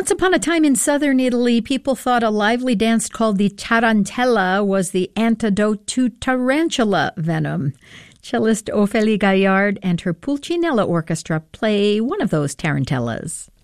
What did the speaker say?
Once upon a time in southern Italy, people thought a lively dance called the tarantella was the antidote to tarantula venom. Cellist Ophélie Gaillard and her Pulcinella Orchestra play one of those tarantellas.